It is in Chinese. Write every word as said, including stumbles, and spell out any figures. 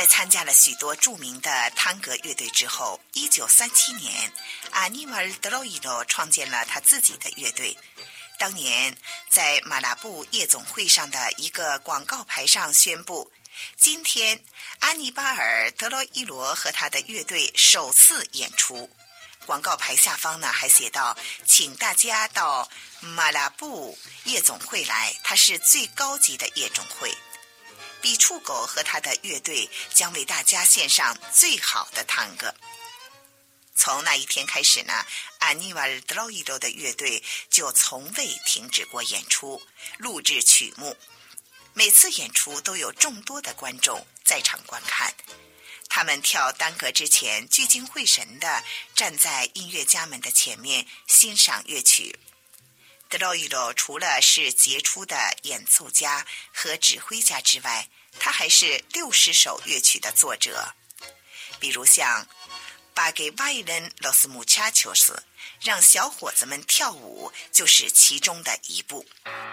在参加了许多著名的探戈乐队之后，一九三七年，阿尼瓦尔德洛伊罗创建了他自己的乐队。当年在马拉布夜总会上的一个广告牌上宣布，今天阿尼巴尔·德洛伊罗和他的乐队首次演出。广告牌下方呢还写道，请大家到马拉布夜总会来，它是最高级的夜总会。比触狗和他的乐队将为大家献上最好的探戈。从那一天开始呢，阿尼瓦尔·德洛伊罗的乐队就从未停止过演出、录制曲目。每次演出都有众多的观众在场观看，他们跳单格之前聚精会神地站在音乐家们的前面欣赏乐曲。德洛伊罗除了是杰出的演奏家和指挥家之外，他还是六十首乐曲的作者，比如像巴给外人罗斯穆恰丘斯，让小伙子们跳舞就是其中的一部。